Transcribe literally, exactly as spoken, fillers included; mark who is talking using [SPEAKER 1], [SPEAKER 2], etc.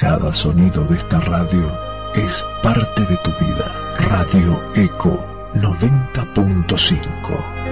[SPEAKER 1] Cada sonido de esta radio es parte de tu vida. Radio Eco noventa punto cinco.